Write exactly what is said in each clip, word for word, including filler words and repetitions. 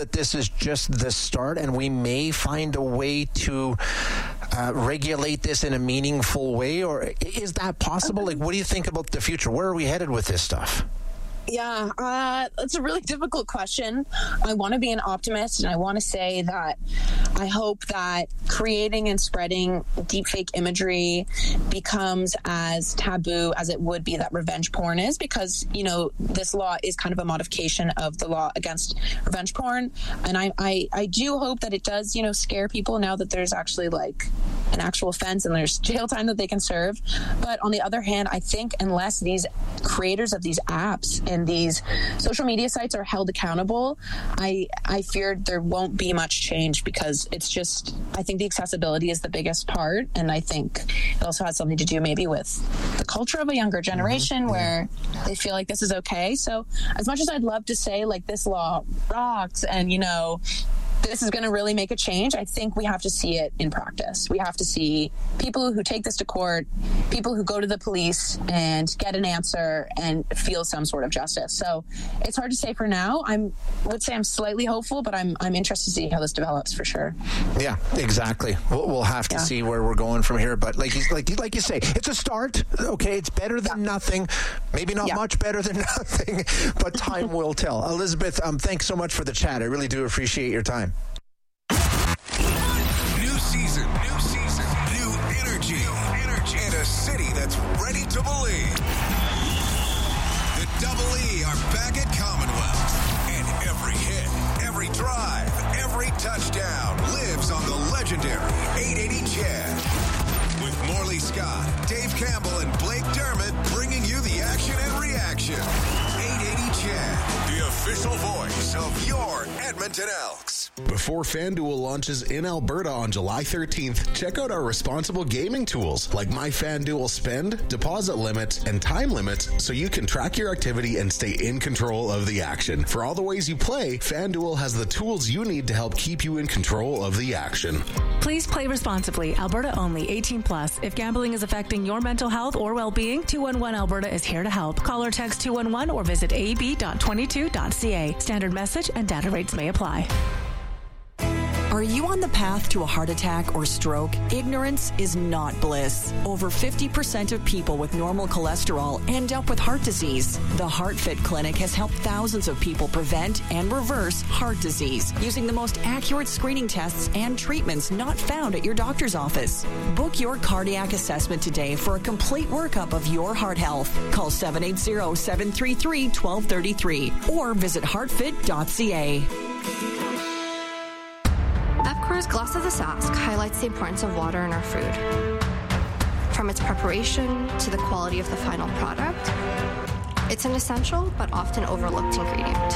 that this is just the start and we may find a way to uh, regulate this in a meaningful way? Or is that possible? Like, what do you think about the future? Where are we headed with this stuff? Yeah, uh, that's a really difficult question. I want to be an optimist, and I want to say that I hope that creating and spreading deepfake imagery becomes as taboo as it would be that revenge porn is, because, you know, this law is kind of a modification of the law against revenge porn. And I, I, I do hope that it does, you know, scare people now that there's actually like an actual offense and there's jail time that they can serve. But on the other hand, I think unless these creators of these apps and these social media sites are held accountable, I I fear there won't be much change, because it's just, I think the accessibility is the biggest part, and I think it also has something to do maybe with the culture of a younger generation mm-hmm. where they feel like this is okay. So as much as I'd love to say like this law rocks and, you know, this is going to really make a change, I think we have to see it in practice. We have to see people who take this to court, people who go to the police and get an answer and feel some sort of justice. So it's hard to say for now. I'm, I would say I'm slightly hopeful, but I'm I'm interested to see how this develops for sure. Yeah, exactly. We'll, we'll have to yeah. see where we're going from here. But like you, like, like you say, it's a start. Okay, it's better than yeah. nothing. Maybe not yeah. much better than nothing, but time will tell. Elizabeth, um, thanks so much for the chat. I really do appreciate your time. New season, new season, new energy, energy, and a city that's ready to believe. The Double E are back at Commonwealth, and every hit, every drive, every touchdown lives on the legendary eight eighty Chad. With Morley Scott, Dave Campbell, and Blake Dermott bringing you the action and reaction. eight eighty Chad, the official voice of your Edmonton Elks. Before FanDuel launches in Alberta on July thirteenth, check out our responsible gaming tools like My FanDuel Spend, deposit limits, and time limits, so you can track your activity and stay in control of the action. For all the ways you play, FanDuel has the tools you need to help keep you in control of the action. Please play responsibly. Alberta only. eighteen plus. If gambling is affecting your mental health or well-being, two one one Alberta is here to help. Call or text two one one or visit a b dot twenty-two dot c a. Standard message and data rates may apply. Are you on the path to a heart attack or stroke? Ignorance is not bliss. Over fifty percent of people with normal cholesterol end up with heart disease. The HeartFit Clinic has helped thousands of people prevent and reverse heart disease using the most accurate screening tests and treatments not found at your doctor's office. Book your cardiac assessment today for a complete workup of your heart health. Call seven eight zero, seven three three, one two three three or visit heart fit dot c a. Epcor's Glass of the Sask highlights the importance of water in our food. From its preparation to the quality of the final product, it's an essential but often overlooked ingredient.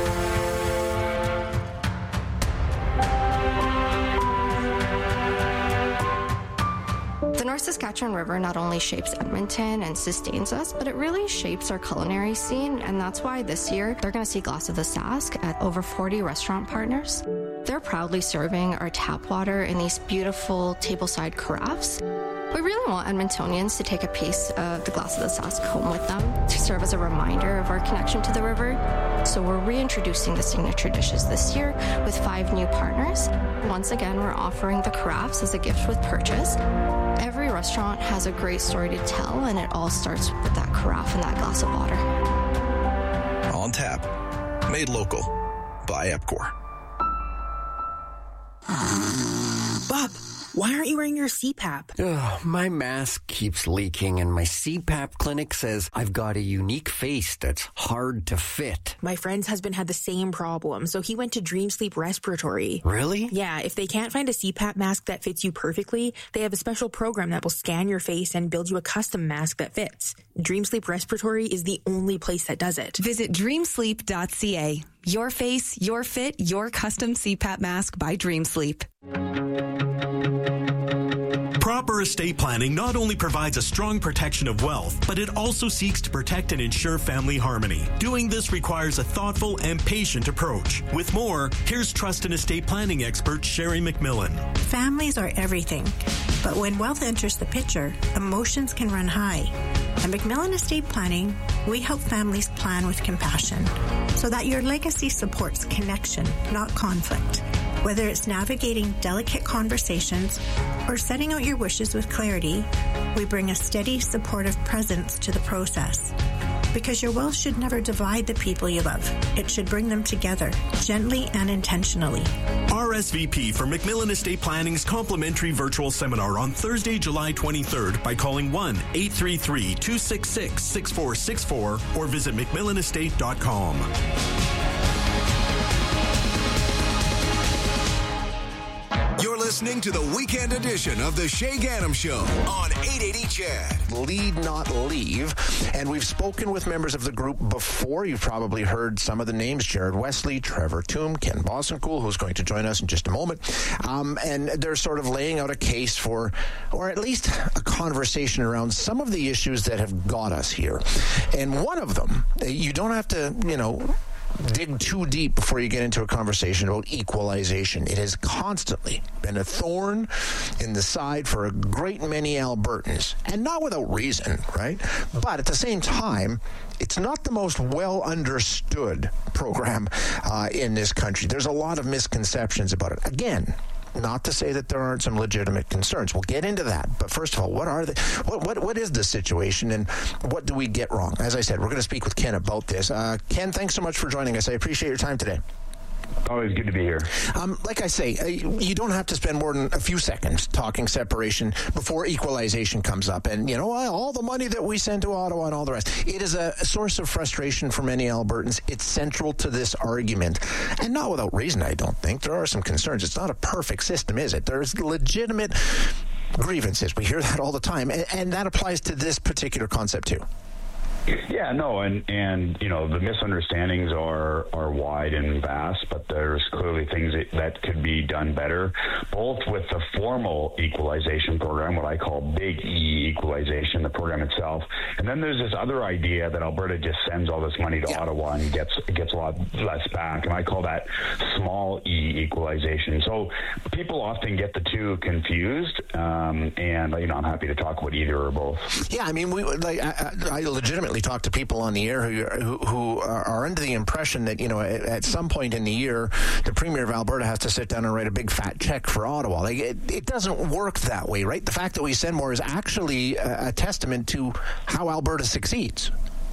The North Saskatchewan River not only shapes Edmonton and sustains us, but it really shapes our culinary scene, and that's why this year they're going to see Glass of the Sask at over forty restaurant partners. They're proudly serving our tap water in these beautiful tableside carafes. We really want Edmontonians to take a piece of the Glass of the Sask home with them to serve as a reminder of our connection to the river. So we're reintroducing the signature dishes this year with five new partners. Once again, we're offering the carafes as a gift with purchase. Every restaurant has a great story to tell, and it all starts with that carafe and that glass of water. On tap, made local by Epcor. Bob, why aren't you wearing your C PAP? Ugh, my mask keeps leaking, and my C PAP clinic says I've got a unique face that's hard to fit. My friend's husband had the same problem, so he went to Dream Sleep Respiratory. Really? Yeah, if they can't find a C PAP mask that fits you perfectly, they have a special program that will scan your face and build you a custom mask that fits. Dream Sleep Respiratory is the only place that does it. Visit dream sleep dot c a. Your face, your fit, your custom C PAP mask by Dream Sleep. Proper estate planning not only provides a strong protection of wealth, but it also seeks to protect and ensure family harmony. Doing this requires a thoughtful and patient approach. With more, here's trust and estate planning expert Sherry McMillan. Families are everything, but when wealth enters the picture, emotions can run high. At McMillan Estate Planning, We help families plan with compassion so that your legacy supports connection, not conflict. Whether it's navigating delicate conversations or setting out your wishes with clarity, we bring a steady, supportive presence to the process. Because your will should never divide the people you love. It should bring them together, gently and intentionally. R S V P for McMillan Estate Planning's complimentary virtual seminar on Thursday, July twenty-third by calling one eight three three, two six six, six four six four or visit mcmillan estate dot com. You're listening to the weekend edition of the Shay Ganem Show on eight eighty C H E D. Lead, not leave. And we've spoken with members of the group before. You've probably heard some of the names: Jared Wesley, Trevor Toom, Ken Bossencool, who's going to join us in just a moment. Um, and they're sort of laying out a case for, or at least a conversation around some of the issues that have got us here. And one of them, you don't have to, you know, dig too deep before you get into a conversation about equalization. It has constantly been a thorn in the side for a great many Albertans, and not without reason, right? But at the same time, it's not the most well understood program uh, in this country. There's a lot of misconceptions about it. Again, not to say that there aren't some legitimate concerns. We'll get into that. But first of all, what are the what what what is the situation, and what do we get wrong? As I said, we're going to speak with Ken about this. Uh, Ken, thanks so much for joining us. I appreciate your time today. Always good to be here. Um, like I say, uh, you don't have to spend more than a few seconds talking separation before equalization comes up. And, you know, all the money that we send to Ottawa and all the rest. It is a source of frustration for many Albertans. It's central to this argument. And not without reason, I don't think. There are some concerns. It's not a perfect system, is it? There's legitimate grievances. We hear that all the time. And, and that applies to this particular concept, too. Yeah, no, and, and you know, the misunderstandings are, are wide and vast, but there's clearly things that, that could be done better, both with the formal equalization program, what I call Big E equalization, the program itself, and then there's this other idea that Alberta just sends all this money to yeah. Ottawa and gets gets a lot less back, and I call that Small E equalization. So people often get the two confused, um, and you know, I'm happy to talk about either or both. Yeah, I mean, we like I, I legitimately talk to people on the air who who, who are under the impression that, you know, at, at some point in the year, the Premier of Alberta has to sit down and write a big fat check for Ottawa. Like, it, it doesn't work that way, right? The fact that we send more is actually a, a testament to how Alberta succeeds.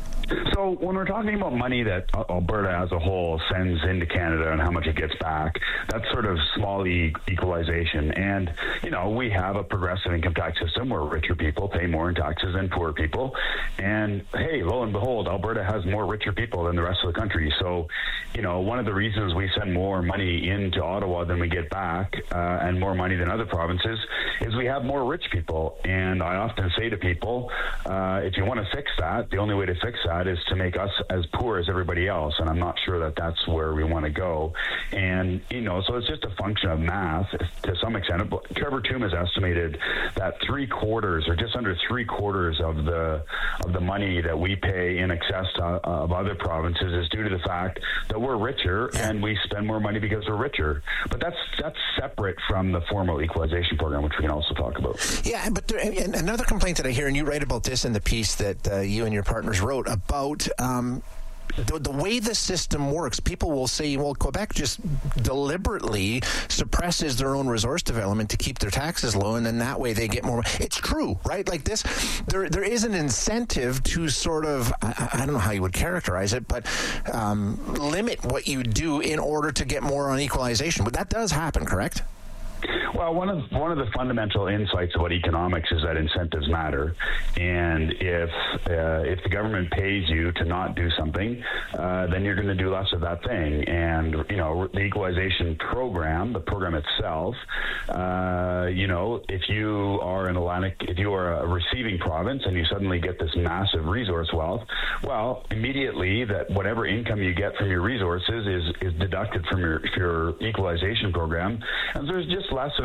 So when we're talking about money that Alberta as a whole sends into Canada and how much it gets back, that's sort of small e- equalization. And, you know, we have a progressive income tax system where richer people pay more in taxes than poor people. And, hey, lo and behold, Alberta has more richer people than the rest of the country. So, you know, one of the reasons we send more money into Ottawa than we get back, uh, and more money than other provinces, is we have more rich people. And I often say to people, uh, if you want to fix that, the only way to fix that is to make us as poor as everybody else, and I'm not sure that that's where we want to go. And, you know, so it's just a function of math to some extent. Trevor Toom has estimated that three quarters or just under three quarters of the of the money that we pay in excess to, uh, of other provinces is due to the fact that we're richer and we spend more money because we're richer. But that's that's separate from the formal equalization program, which we can also talk about. Yeah, but there, and another complaint that I hear, and you write about this in the piece that uh, you and your partners wrote about um, the, the way the system works. People will say, well, Quebec just deliberately suppresses their own resource development to keep their taxes low, and then that way they get more. It's true, right? Like this, there there is an incentive to sort of, I, I don't know how you would characterize it, but um, limit what you do in order to get more on equalization. But that does happen, correct? Well, one of one of the fundamental insights about economics is that incentives matter, and if uh, if the government pays you to not do something, uh, then you're going to do less of that thing. And you know, the equalization program, the program itself, uh, you know, if you are an Atlantic, if you are a receiving province and you suddenly get this massive resource wealth, well, immediately that whatever income you get from your resources is is deducted from your your equalization program, and there's just less of an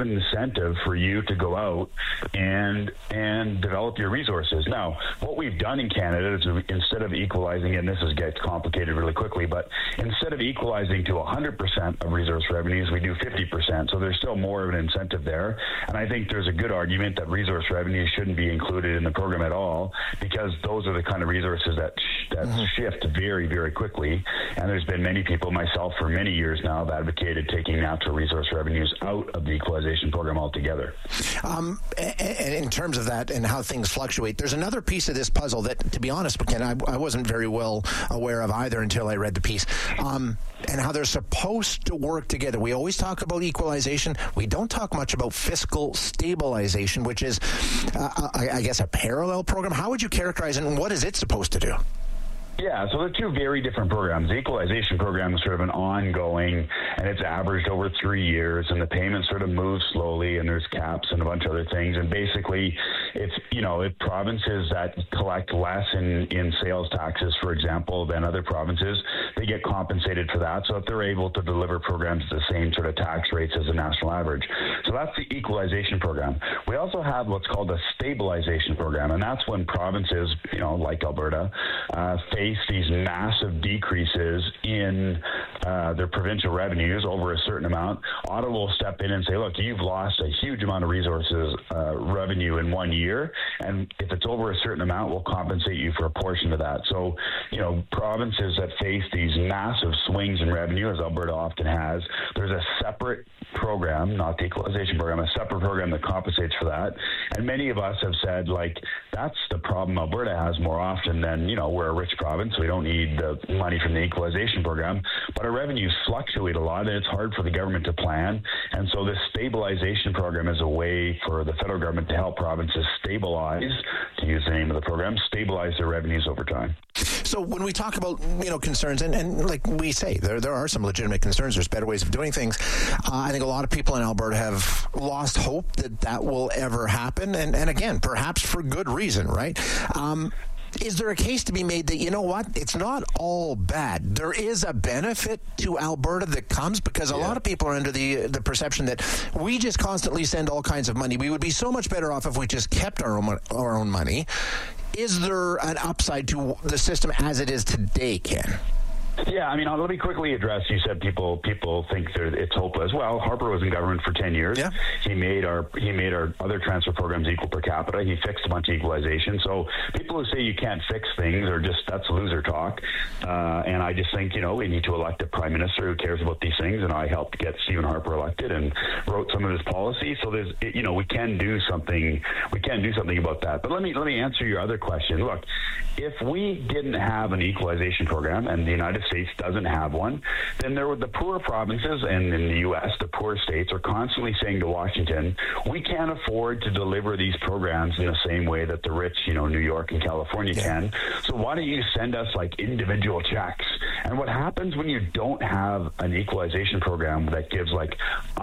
an incentive for you to go out and and develop your resources. Now, what we've done in Canada is we, instead of equalizing, and this is gets complicated really quickly, but instead of equalizing to one hundred percent of resource revenues, we do fifty percent. So there's still more of an incentive there. And I think there's a good argument that resource revenues shouldn't be included in the program at all, because those are the kind of resources that sh- that mm-hmm. shift very, very quickly. And there's been many people, myself for many years now, have advocated taking natural resource revenues out of the equalization program altogether. Um, and in terms of that and how things fluctuate, there's another piece of this puzzle that, to be honest, Ken, I, I wasn't very well aware of either until I read the piece, um, and how they're supposed to work together. We always talk about equalization. We don't talk much about fiscal stabilization, which is, uh, I, I guess, a parallel program. How would you characterize it, and what is it supposed to do? Yeah, so they're two very different programs. The equalization program is sort of an ongoing, and it's averaged over three years, and the payments sort of move slowly, and there's caps and a bunch of other things. And basically, it's, you know, if provinces that collect less in, in sales taxes, for example, than other provinces, they get compensated for that. So if they're able to deliver programs at the same sort of tax rates as the national average. So that's the equalization program. We also have what's called a stabilization program, and that's when provinces, you know, like Alberta, uh, face these massive decreases in uh, their provincial revenues over a certain amount. Ottawa will step in and say, look, you've lost a huge amount of resources uh, revenue in one year, and if it's over a certain amount, we'll compensate you for a portion of that. So, you know, provinces that face these massive swings in revenue, as Alberta often has, there's a separate program, not the equalization program, a separate program that compensates for that. And many of us have said, like, that's the problem Alberta has more often than, you know, we're a rich province, so we don't need the money from the equalization program, but our revenues fluctuate a lot, and it's hard for the government to plan. And so this stabilization program is a way for the federal government to help provinces stabilize, to use the name of the program, stabilize their revenues over time. So when we talk about, you know, concerns, and, and like we say, there there are some legitimate concerns. There's better ways of doing things. Uh, I think a lot of people in Alberta have lost hope that that will ever happen. And, and again, perhaps for good reason, right? Um, Is there a case to be made that, you know what, it's not all bad? There is a benefit to Alberta that comes, because a yeah. lot of people are under the the perception that we just constantly send all kinds of money. We would be so much better off if we just kept our own, our own money. Is there an upside to the system as it is today, Ken? Yeah, I mean, let me quickly address, you said people people think that it's hopeless. Well, Harper was in government for ten years. Yeah. He made our he made our other transfer programs equal per capita. He fixed a bunch of equalization. So people who say you can't fix things are just, that's loser talk. Uh, and I just think, you know, we need to elect a prime minister who cares about these things. And I helped get Stephen Harper elected and wrote some of his policies. So there's, you know, we can do something. We can do something about that. But let me let me answer your other question. Look, if we didn't have an equalization program, and the United States doesn't have one, then there were the poor provinces, and in the U S, the poor states are constantly saying to Washington, we can't afford to deliver these programs in the same way that the rich, you know, New York and California yeah. can. So why don't you send us like individual checks? And what happens when you don't have an equalization program that gives like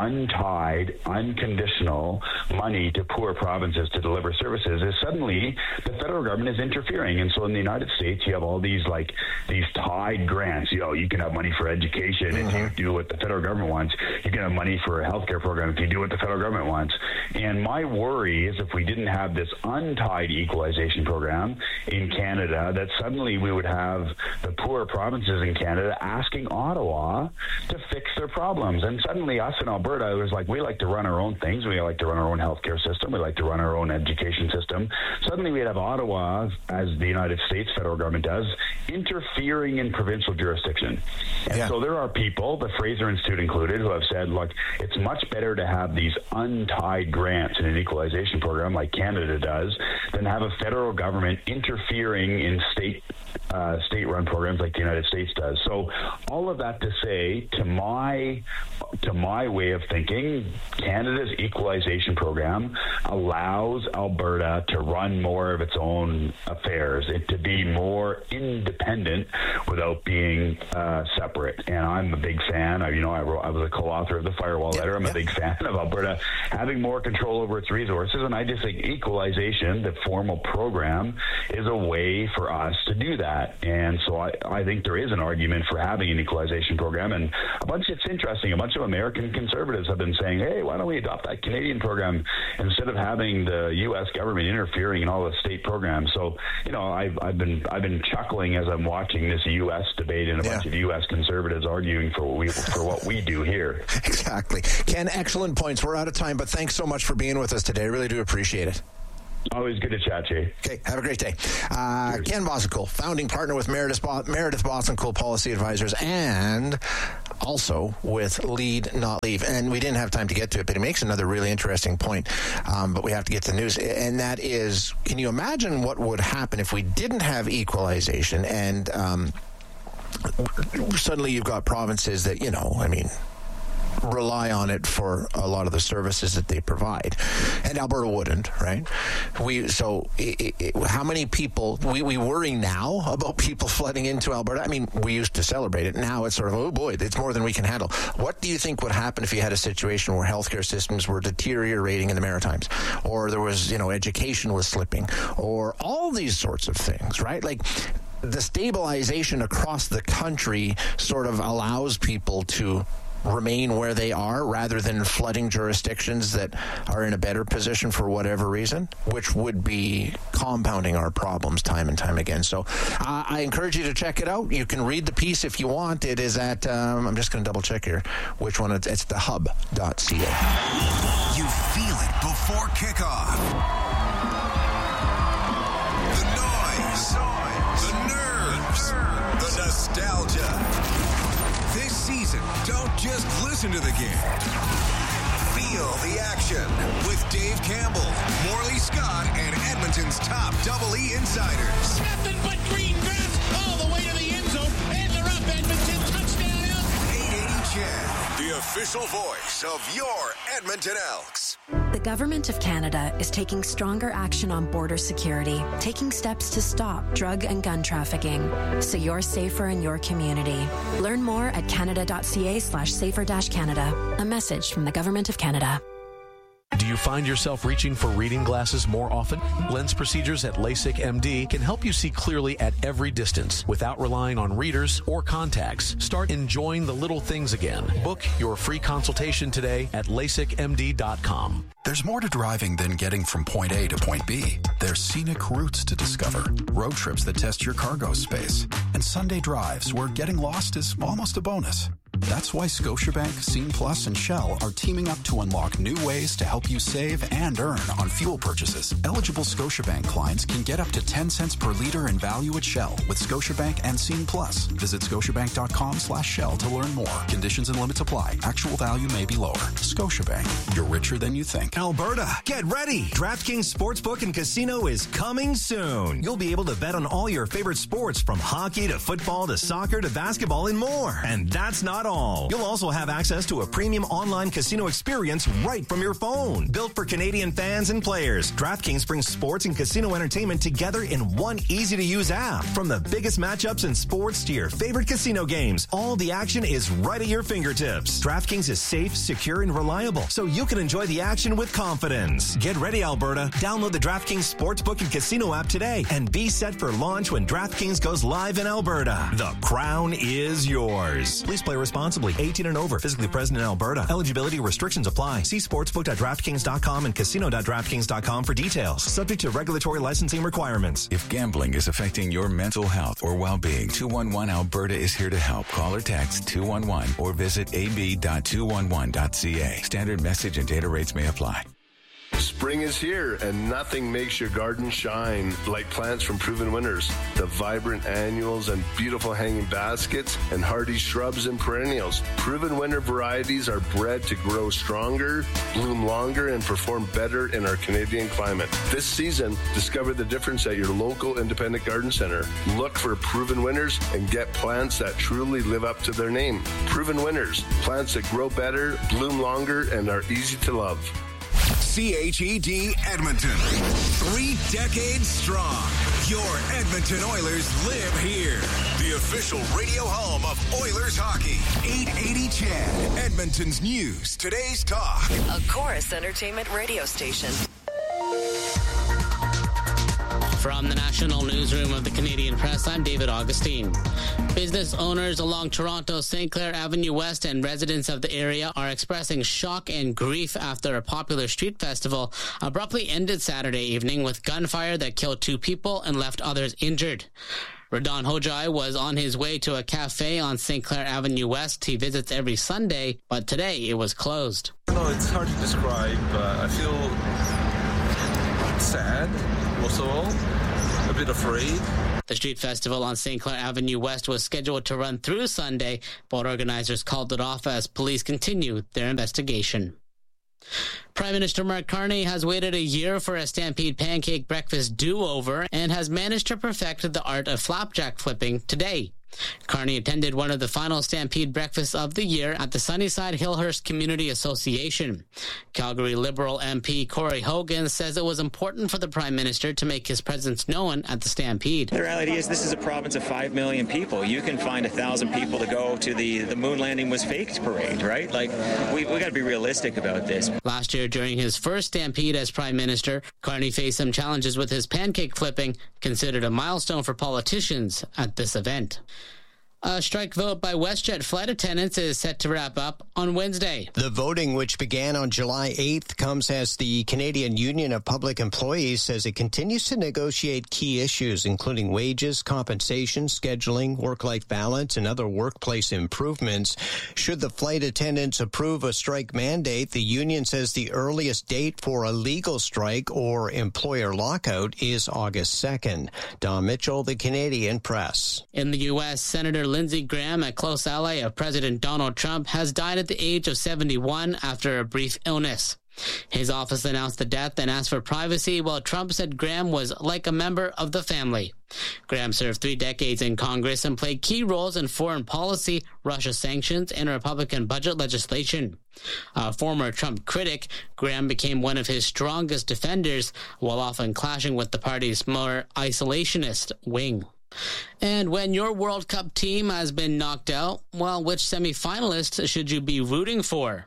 untied, unconditional money to poor provinces to deliver services is suddenly the federal government is interfering. And so in the United States, you have all these like these tied grants. You know, you can have money for education mm-hmm. if you do what the federal government wants. You can have money for a healthcare program if you do what the federal government wants. And my worry is if we didn't have this untied equalization program in Canada, that suddenly we would have the poor provinces in Canada asking Ottawa to fix their problems. And suddenly us in Alberta, it was like, we like to run our own things. We like to run our own healthcare system. We like to run our own education system. Suddenly we'd have Ottawa, as the United States federal government does, interfering in provincial jurisdiction. And yeah. so there are people, the Fraser Institute included, who have said, look, it's much better to have these untied grants in an equalization program like Canada does than have a federal government interfering in state uh, state-run programs like the United States does. So all of that to say, to my to my way of thinking, Canada's equalization program allows Alberta to run more of its own affairs, it to be more independent without being uh, separate. And I'm a big fan. I, you know, I, wrote, I was a co-author of the Firewall yep, Letter. I'm yep. a big fan of Alberta having more control over its resources. And I just think equalization, the formal program, is a way for us to do that. that. And so I, I think there is an argument for having an equalization program. And a bunch, it's interesting, a bunch of American conservatives have been saying, hey, why don't we adopt that Canadian program instead of having the U S government interfering in all the state programs? So, you know, I've, I've been I've been chuckling as I'm watching this U S debate and a yeah. bunch of U S conservatives arguing for what we for what we do here. Exactly. Ken, excellent points. We're out of time, but thanks so much for being with us today. I really do appreciate it. Always good to chat, Jay. Okay, have a great day. Uh, Ken Bosanquist, founding partner with Meredith, Bo- Meredith Bosanquist Policy Advisors, and also with Lead Not Leave. And we didn't have time to get to it, but he makes another really interesting point. Um, but we have to get to the news, and that is, can you imagine what would happen if we didn't have equalization and um, suddenly you've got provinces that, you know, I mean, rely on it for a lot of the services that they provide, and Alberta wouldn't, right? We so it, it, how many people we, we worry now about people flooding into Alberta? I mean, we used to celebrate it. Now it's sort of, oh boy, it's more than we can handle. What do you think would happen if you had a situation where healthcare systems were deteriorating in the Maritimes, or there was, you know, education was slipping, or all these sorts of things, right? Like, the stabilization across the country sort of allows people to remain where they are rather than flooding jurisdictions that are in a better position for whatever reason, which would be compounding our problems time and time again. So uh, I encourage you to check it out. You can read the piece if you want. It is at, um, I'm just going to double check here which one. It's, it's the hub dot c a. You feel it before kickoff. The noise, the nerves, the nostalgia. This season, don't just listen to the game. Feel the action with Dave Campbell, Morley Scott, and Edmonton's top Double E insiders. Nothing but green grass all the way to the end zone, and they're up. Edmonton touchdown. eight eighty C H E D, the official voice of your Edmonton Elks. The Government of Canada is taking stronger action on border security, taking steps to stop drug and gun trafficking, so you're safer in your community. Learn more at canada.ca slash safer dash Canada. A message from the Government of Canada. Do you find yourself reaching for reading glasses more often? Lens procedures at LASIK M D can help you see clearly at every distance without relying on readers or contacts. Start enjoying the little things again. Book your free consultation today at lasik m d dot com. There's more to driving than getting from point A to point B. There's scenic routes to discover, road trips that test your cargo space, and Sunday drives where getting lost is almost a bonus. That's why Scotiabank, Scene Plus, and Shell are teaming up to unlock new ways to help you save and earn on fuel purchases. Eligible Scotiabank clients can get up to ten cents per liter in value at Shell with Scotiabank and Scene Plus. Visit scotiabank.com slash Shell to learn more. Conditions and limits apply. Actual value may be lower. Scotiabank. You're richer than you think. Alberta, get ready. DraftKings Sportsbook and Casino is coming soon. You'll be able to bet on all your favorite sports from hockey to football to soccer to basketball and more. And that's not all. You'll also have access to a premium online casino experience right from your phone. Built for Canadian fans and players, DraftKings brings sports and casino entertainment together in one easy-to-use app. From the biggest matchups in sports to your favorite casino games, all the action is right at your fingertips. DraftKings is safe, secure, and reliable, so you can enjoy the action with confidence. Get ready, Alberta. Download the DraftKings Sportsbook and Casino app today and be set for launch when DraftKings goes live in Alberta. The crown is yours. Please play responsibly. eighteen and over. Physically present in Alberta. Eligibility restrictions apply. See sportsbook dot draftkings dot com and casino dot draftkings dot com for details. Subject to regulatory licensing requirements. If gambling is affecting your mental health or well-being, two one one Alberta is here to help. Call or text two one one or visit a b dot two one one dot c a. Standard message and data rates may apply. Spring is here, and nothing makes your garden shine like plants from Proven Winners. The vibrant annuals and beautiful hanging baskets and hardy shrubs and perennials. Proven Winner varieties are bred to grow stronger, bloom longer, and perform better in our Canadian climate. This season, discover the difference at your local independent garden center. Look for Proven Winners and get plants that truly live up to their name. Proven Winners, plants that grow better, bloom longer, and are easy to love. C H E D Edmonton. Three decades strong. Your Edmonton Oilers live here. The official radio home of Oilers hockey. eight eighty C H E D. Edmonton's news. Today's talk. A Chorus Entertainment radio station. From the National Newsroom of the Canadian Press, I'm David Augustine. Business owners along Toronto's Saint Clair Avenue West and residents of the area are expressing shock and grief after a popular street festival abruptly ended Saturday evening with gunfire that killed two people and left others injured. Radon Hojai was on his way to a cafe on Saint Clair Avenue West he visits every Sunday, but today it was closed. No, it's hard to describe. Uh, I feel sad, also a bit afraid. The street festival on Saint Clair Avenue West was scheduled to run through Sunday, but organizers called it off as police continued their investigation. Prime Minister Mark Carney has waited a year for a Stampede pancake breakfast do-over and has managed to perfect the art of flapjack flipping today. Carney attended one of the final Stampede breakfasts of the year at the Sunnyside Hillhurst Community Association. Calgary Liberal M P Corey Hogan says it was important for the Prime Minister to make his presence known at the Stampede. The reality is this is a province of five million people. You can find a thousand people to go to the, the moon landing was faked parade, right? Like, we, we got to be realistic about this. Last year, during his first Stampede as Prime Minister, Carney faced some challenges with his pancake flipping, considered a milestone for politicians at this event. A strike vote by WestJet flight attendants is set to wrap up on Wednesday. The voting, which began on July eighth, comes as the Canadian Union of Public Employees says it continues to negotiate key issues, including wages, compensation, scheduling, work-life balance, and other workplace improvements. Should the flight attendants approve a strike mandate, the union says the earliest date for a legal strike or employer lockout is August second. Don Mitchell, the Canadian Press. In the U S, Senator Lindsey Graham, a close ally of President Donald Trump, has died at the age of seventy-one after a brief illness. His office announced the death and asked for privacy, while Trump said Graham was like a member of the family. Graham served three decades in Congress and played key roles in foreign policy, Russia sanctions, and Republican budget legislation. A former Trump critic, Graham became one of his strongest defenders, while often clashing with the party's more isolationist wing. And when your World Cup team has been knocked out, well, which semifinalists should you be rooting for?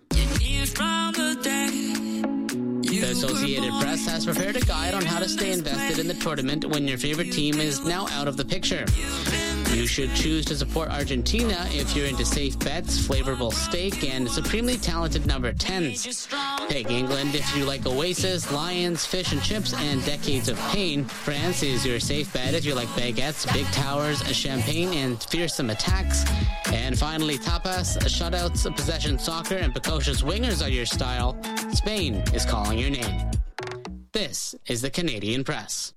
The Associated Press has prepared a guide on how to stay invested in the tournament when your favorite team is now out of the picture. You should choose to support Argentina if you're into safe bets, flavorful steak, and supremely talented number tens. Pick England if you like Oasis, Lions, fish and chips, and decades of pain. France is your safe bet if you like baguettes, big towers, champagne, and fearsome attacks. And finally, tapas, shutouts, possession soccer, and precocious wingers are your style. Spain is calling your name. This is the Canadian Press.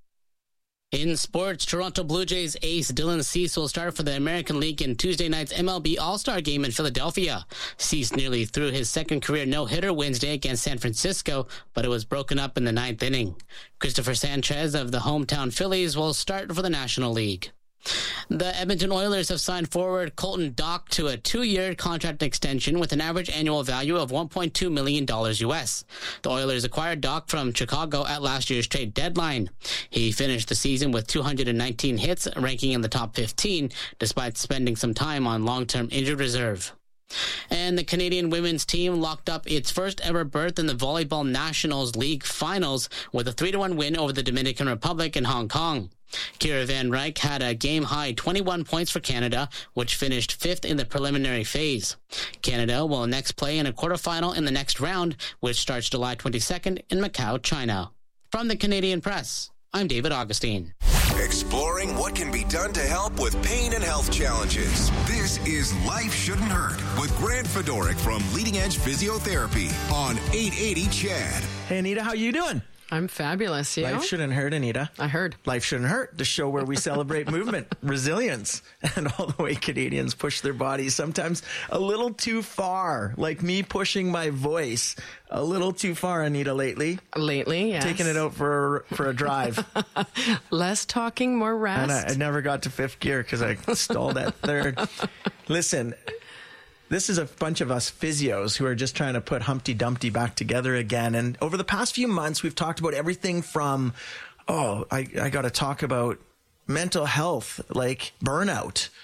In sports, Toronto Blue Jays ace Dylan Cease will start for the American League in Tuesday night's M L B All-Star Game in Philadelphia. Cease nearly threw his second career no-hitter Wednesday against San Francisco, but it was broken up in the ninth inning. Christopher Sanchez of the hometown Phillies will start for the National League. The Edmonton Oilers have signed forward Colton Dach to a two-year contract extension with an average annual value of one point two million dollars U S. The Oilers acquired Dach from Chicago at last year's trade deadline. He finished the season with two hundred nineteen hits, ranking in the top fifteen, despite spending some time on long-term injured reserve. And the Canadian women's team locked up its first ever berth in the Volleyball Nationals League Finals with a three to one win over the Dominican Republic and Hong Kong. Kira Van Ryk had a game-high twenty-one points for Canada, which finished fifth in the preliminary phase. Canada will next play in a quarterfinal in the next round, which starts July twenty-second in Macau, China. From the Canadian Press, I'm David Augustine. Exploring what can be done to help with pain and health challenges. This is Life Shouldn't Hurt with Grant Fedoric from Leading Edge Physiotherapy on eight eighty C H A D. Hey, Anita, how you doing? I'm fabulous. You? Life Shouldn't Hurt, Anita. I heard. Life Shouldn't Hurt, the show where we celebrate movement, resilience, and all the way Canadians push their bodies sometimes a little too far, like me pushing my voice a little too far, Anita, lately. Lately, yes. Taking it out for, for a drive. Less talking, more rest. And I, I never got to fifth gear because I stalled at third. Listen, this is a bunch of us physios who are just trying to put Humpty Dumpty back together again. And over the past few months, we've talked about everything from, oh, I, I got to talk about mental health, like burnout,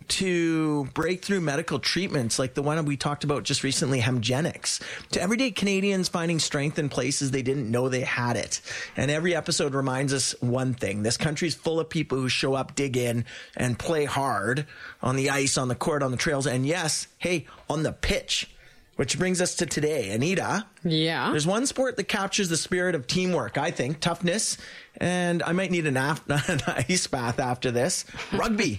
to breakthrough medical treatments like the one we talked about just recently, Hemgenics, to everyday Canadians finding strength in places they didn't know they had it. And every episode reminds us one thing. This country's full of people who show up, dig in, and play hard on the ice, on the court, on the trails, and yes, hey, on the pitch. Which brings us to today. Anita. Yeah. There's one sport that captures the spirit of teamwork, I think, toughness, and I might need an, af- an ice bath after this. Rugby.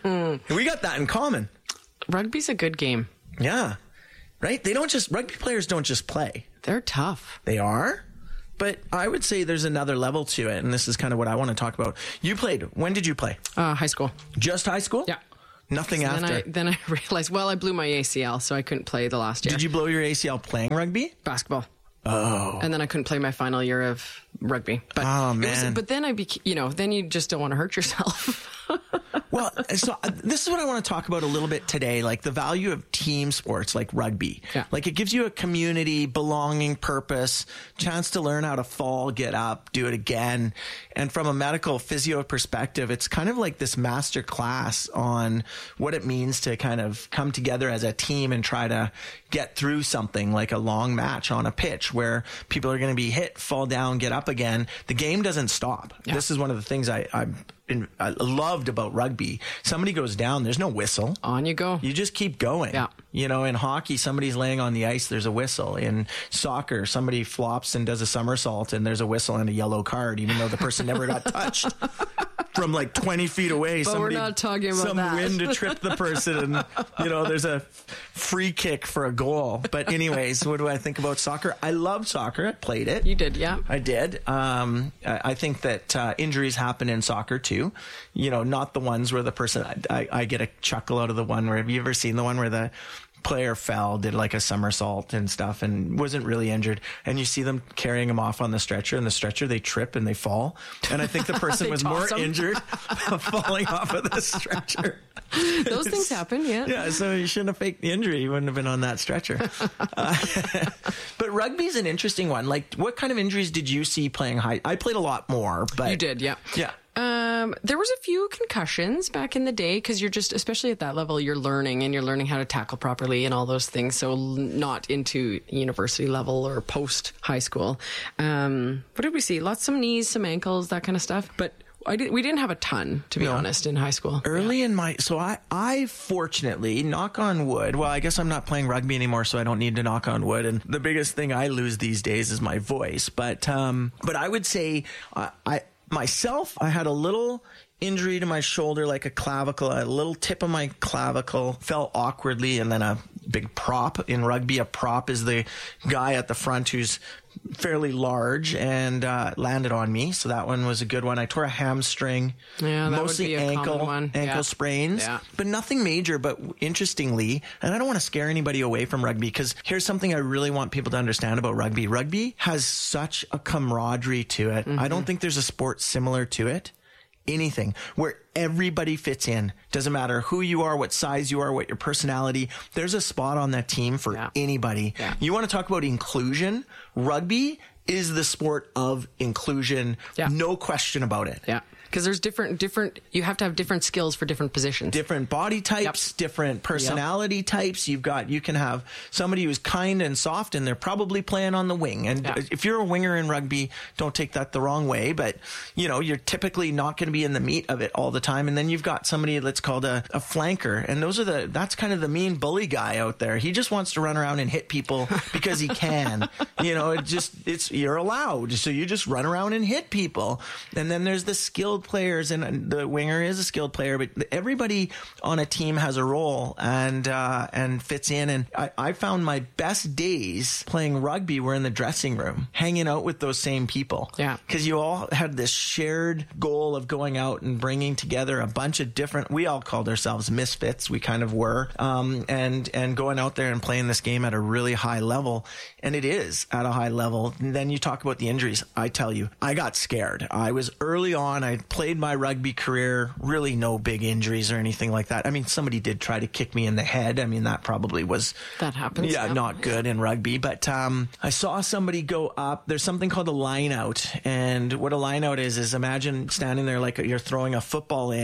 We got that in common. Rugby's a good game. Yeah. Right? They don't just, rugby players don't just play. They're tough. They are? But I would say there's another level to it, and this is kind of what I want to talk about. You played. When did you play? Uh, high school. Just high school? Yeah. Nothing so after. Then I, then I realized, well, I blew my A C L, so I couldn't play the last year. Did you blow your A C L playing rugby? Basketball. Oh. And then I couldn't play my final year of rugby. But oh, man. It was, but then I, bec- you know, then you just don't want to hurt yourself. Well, so uh, this is what I want to talk about a little bit today, like the value of team sports like rugby. Yeah. Like it gives you a community, belonging, purpose, chance to learn how to fall, get up, do it again. And from a medical physio perspective, it's kind of like this master class on what it means to kind of come together as a team and try to get through something like a long match on a pitch where people are going to be hit, fall down, get up again. The game doesn't stop. Yeah. This is one of the things I, I In, I loved about rugby. Somebody goes down, there's no whistle. On you go. You just keep going. Yeah. You know, in hockey, somebody's laying on the ice, there's a whistle. In soccer, somebody flops and does a somersault and there's a whistle and a yellow card, even though the person never got touched. From like twenty feet away, but somebody, we're not talking about some that. wind to trip the person, and you know there's a free kick for a goal. But anyways, what do I think about soccer? I love soccer. I played it. You did, yeah. I did. Um, I, I think that uh, injuries happen in soccer too. You know, not the ones where the person. I, I get a chuckle out of the one where. Have you ever seen the one where the player fell, did like a somersault and stuff and wasn't really injured, and you see them carrying him off on the stretcher, and the stretcher they trip and they fall, and I think the person was more him. injured falling off of the stretcher. Those things happen, yeah. Yeah, so you shouldn't have faked the injury. You wouldn't have been on that stretcher. uh, but rugby's an interesting one. Like, what kind of injuries did you see playing high? I played a lot more, but you did, yeah, yeah. Um, there was a few concussions back in the day because you're just, especially at that level, you're learning and you're learning how to tackle properly and all those things. So not into university level or post high school. Um, what did we see? Lots, some knees, some ankles, that kind of stuff. But I did, we didn't have a ton, to be no. honest, in high school. Early yeah. in my, so I, I fortunately, knock on wood, well, I guess I'm not playing rugby anymore, so I don't need to knock on wood. And the biggest thing I lose these days is my voice. But, um, but I would say, uh, I, myself, I had a little injury to my shoulder, like a clavicle, a little tip of my clavicle fell awkwardly, and then a big prop. In rugby, a prop is the guy at the front who's fairly large, and uh, landed on me. So that one was a good one. I tore a hamstring, yeah, that mostly would be a ankle, common one. ankle yeah. sprains, yeah. but nothing major. But interestingly, and I don't want to scare anybody away from rugby, because here's something I really want people to understand about rugby. Rugby has such a camaraderie to it. Mm-hmm. I don't think there's a sport similar to it. Anything where everybody fits in. Doesn't matter who you are, what size you are, what your personality. There's a spot on that team for yeah. anybody. Yeah. You want to talk about inclusion? Rugby is the sport of inclusion. Yeah. No question about it. Yeah. Because there's different, different, you have to have different skills for different positions. Different body types, yep. different personality yep. types. You've got, you can have somebody who's kind and soft, and they're probably playing on the wing. And yeah. if you're a winger in rugby, don't take that the wrong way, but you know, you're typically not going to be in the meat of it all the time. And then you've got somebody that's called a, a flanker. And those are the, that's kind of the mean bully guy out there. He just wants to run around and hit people because he can. You know, it just, it's, you're allowed. So you just run around and hit people. And then there's the skilled players, and the winger is a skilled player, but everybody on a team has a role and uh, and fits in. And I, I found my best days playing rugby were in the dressing room, hanging out with those same people. Yeah, because you all had this shared goal of going out and bringing together a bunch of different. We all called ourselves misfits. We kind of were, um, and and going out there and playing this game at a really high level. And it is at a high level. And then you talk about the injuries. I tell you, I got scared. I was early on. I played my rugby career, really no big injuries or anything like that. I mean, somebody did try to kick me in the head. I mean, that probably was... That happens. Yeah, yeah. not good in rugby. But um, I saw somebody go up. There's something called a line out. And what a line out is, is imagine standing there like you're throwing a football in,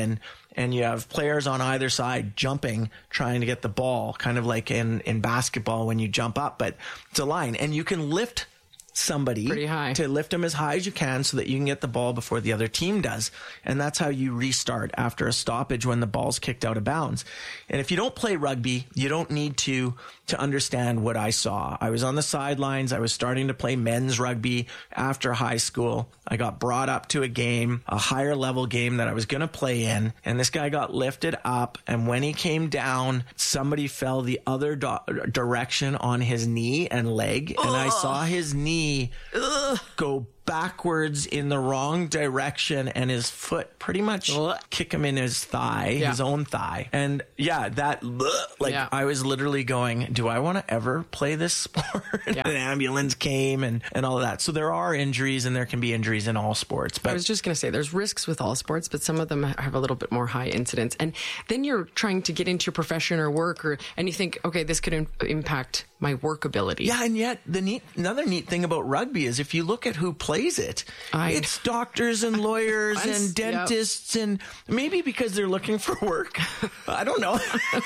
and you have players on either side jumping, trying to get the ball, kind of like in, in basketball when you jump up, but it's a line. And you can lift somebody pretty high to lift them as high as you can so that you can get the ball before the other team does. And that's how you restart after a stoppage when the ball's kicked out of bounds. And if you don't play rugby, you don't need to to understand what I saw. I was on the sidelines. I was starting to play men's rugby after high school. I got brought up to a game, a higher level game that I was going to play in. And this guy got lifted up. And when he came down, somebody fell the other do- direction on his knee and leg. And I saw his knee Ugh. go backwards in the wrong direction and his foot pretty much Ugh. kick him in his thigh, yeah. his own thigh. And yeah, that, like, yeah. I was literally going, do I want to ever play this sport? Yeah. An ambulance came and, and all of that. So there are injuries, and there can be injuries in all sports. But I was just going to say there's risks with all sports, but some of them have a little bit more high incidence. And then you're trying to get into your profession or work, or and you think, okay, this could in- impact my work ability. Yeah, and yet the neat, another neat thing about rugby is if you look at who plays it, I, it's doctors and lawyers and dentists, yep. and maybe because they're looking for work. I don't know.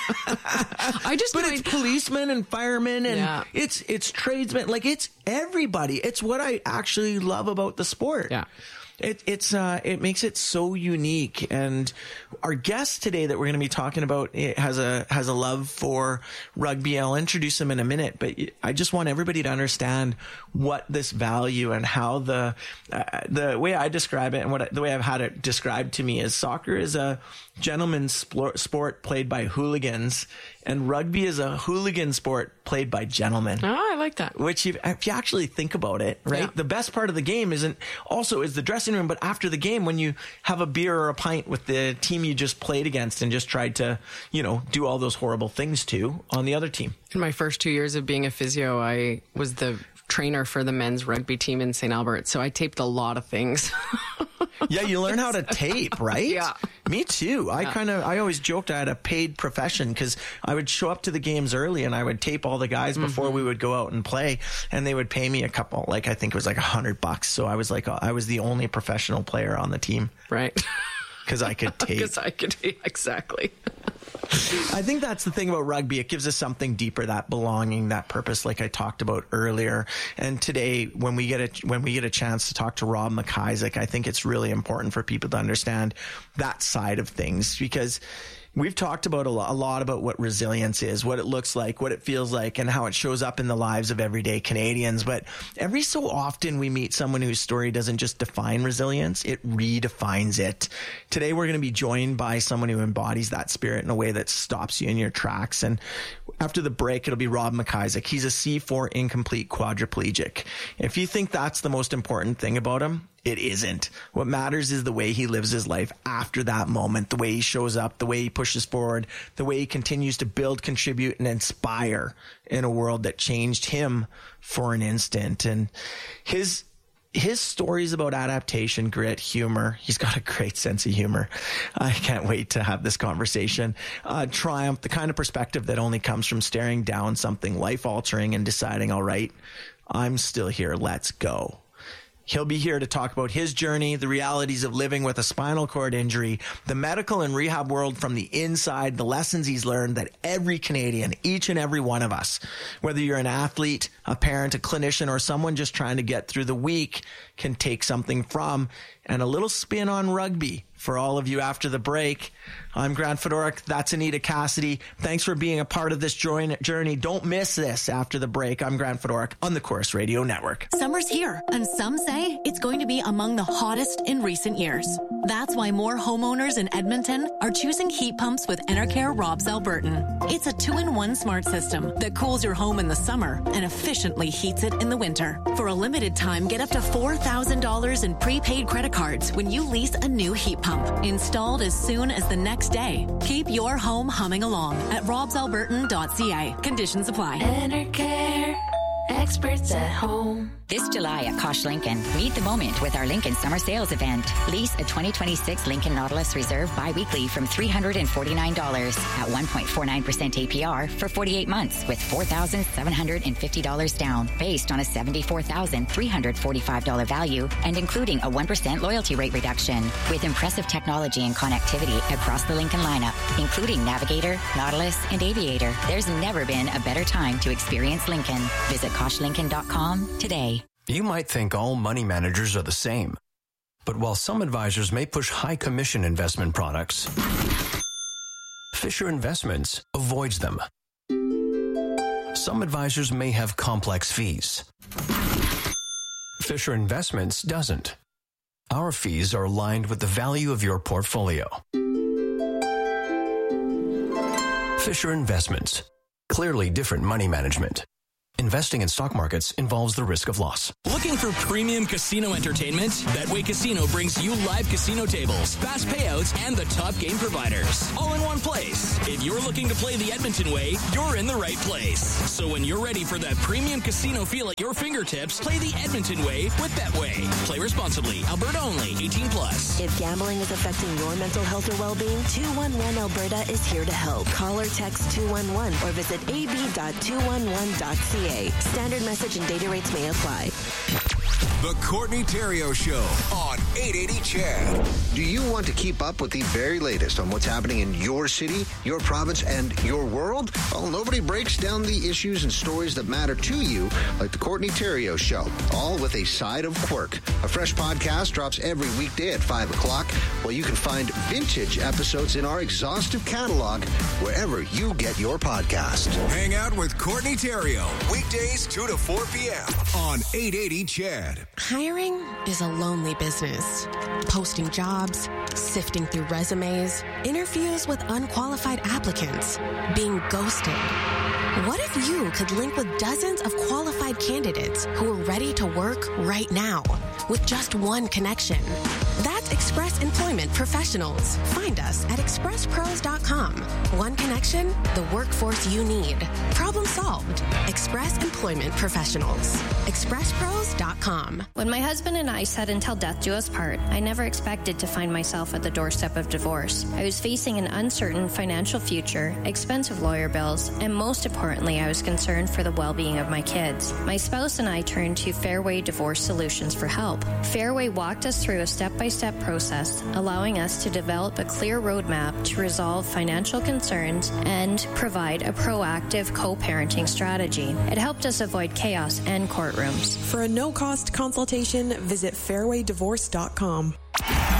I just, but it's I, policemen and firemen, and yeah. it's it's tradesmen. Like, it's everybody. It's what I actually love about the sport. Yeah. It, it's uh, it makes it so unique, and our guest today that we're going to be talking about has a has a love for rugby. I'll introduce him in a minute, but I just want everybody to understand what this value and how the uh, the way I describe it and what I, the way I've had it described to me is soccer is a gentleman's sport played by hooligans, and rugby is a hooligan sport played by gentlemen. Oh, I like that. Which, if, if you actually think about it, right? Yeah. The best part of the game isn't also is the dressing room, but after the game, when you have a beer or a pint with the team you just played against and just tried to, you know, do all those horrible things to on the other team. In my first two years of being a physio, I was the trainer for the men's rugby team in Saint Albert, so I taped a lot of things. Yeah, you learn how to tape, right? Yeah. Me too. I yeah. kind of, I always joked I had a paid profession because I would show up to the games early and I would tape all the guys before mm-hmm. we would go out and play, and they would pay me a couple, like I think it was like a hundred bucks. So I was like, I was the only professional player on the team. Right. Because I could tape. Because I could tape, exactly. I think that's the thing about rugby. It gives us something deeper, that belonging, that purpose, like I talked about earlier. And today, when we get a when we get a chance to talk to Rob McIsaac, I think it's really important for people to understand that side of things, because we've talked about a lot, a lot about what resilience is, what it looks like, what it feels like, and how it shows up in the lives of everyday Canadians. But every so often we meet someone whose story doesn't just define resilience, it redefines it. Today we're going to be joined by someone who embodies that spirit in a way that stops you in your tracks. And after the break, it'll be Rob McIsaac. He's a C four incomplete quadriplegic. If you think that's the most important thing about him, it isn't. What matters is the way he lives his life after that moment, the way he shows up, the way he pushes forward, the way he continues to build, contribute, and inspire in a world that changed him for an instant. And his his stories about adaptation, grit, humor, he's got a great sense of humor. I can't wait to have this conversation. Uh, triumph, the kind of perspective that only comes from staring down something life-altering and deciding, all right, I'm still here, let's go. He'll be here to talk about his journey, the realities of living with a spinal cord injury, the medical and rehab world from the inside, the lessons he's learned that every Canadian, each and every one of us, whether you're an athlete, a parent, a clinician, or someone just trying to get through the week, can take something from, and a little spin on rugby for all of you after the break. I'm Grant Fedoruk. That's Anita Cassidy. Thanks for being a part of this journey. Don't miss this after the break. I'm Grant Fedoruk on the Corus Radio Network. Summer's here, and some say it's going to be among the hottest in recent years. That's why more homeowners in Edmonton are choosing heat pumps with Enercare Robs Albertan. It's a two-in-one smart system that cools your home in the summer and efficiently heats it in the winter. For a limited time, get up to four thousand dollars in prepaid credit cards when you lease a new heat pump, installed as soon as the next day. Keep your home humming along at robs albertan dot c a. Conditions apply. Enercare. Experts at home. This July at Kosh Lincoln, meet the moment with our Lincoln Summer Sales Event. Lease a twenty twenty-six Lincoln Nautilus Reserve bi-weekly from three hundred forty-nine dollars at one point four nine percent A P R for forty-eight months with four thousand seven hundred fifty dollars down based on a seventy-four thousand three hundred forty-five dollars value and including a one percent loyalty rate reduction with impressive technology and connectivity across the Lincoln lineup, including Navigator, Nautilus, and Aviator. There's never been a better time to experience Lincoln. Visit kosh lincoln dot com today. You might think all money managers are the same. But while some advisors may push high commission investment products, Fisher Investments avoids them. Some advisors may have complex fees. Fisher Investments doesn't. Our fees are aligned with the value of your portfolio. Fisher Investments. Clearly different money management. Investing in stock markets involves the risk of loss. Looking for premium casino entertainment? Betway Casino brings you live casino tables, fast payouts, and the top game providers, all in one place. If you're looking to play the Edmonton way, you're in the right place. So when you're ready for that premium casino feel at your fingertips, play the Edmonton way with Betway. Play responsibly. Alberta only. eighteen plus. If gambling is affecting your mental health or well-being, two one one Alberta is here to help. Call or text two one one or visit a b dot two one one dot c a. Standard message and data rates may apply. The Courtney Theriault Show on eight eighty C H E D. Do you want to keep up with the very latest on what's happening in your city, your province, and your world? Well, nobody breaks down the issues and stories that matter to you like the Courtney Theriault Show, all with a side of quirk. A fresh podcast drops every weekday at five o'clock, while you can find vintage episodes in our exhaustive catalog wherever you get your podcast. Hang out with Courtney Theriault, weekdays two to four p.m. on eight eighty C H E D. Hiring is a lonely business. Posting jobs, sifting through resumes, interviews with unqualified applicants, being ghosted. What if you could link with dozens of qualified candidates who are ready to work right now with just one connection? That's Express Employment Professionals. Find us at express pros dot com. One connection, the workforce you need. Problem solved. Express Employment Professionals. express pros dot com. When my husband and I said until death do us part, I never expected to find myself at the doorstep of divorce. I was facing an uncertain financial future, expensive lawyer bills, and most importantly, I was concerned for the well-being of my kids. My spouse and I turned to Fairway Divorce Solutions for help. Fairway walked us through a step-by-step process, allowing us to develop a clear roadmap to resolve financial concerns and provide a proactive co-parenting strategy. It helped us avoid chaos and courtrooms. For a no-cost consultation, visit fairway divorce dot com.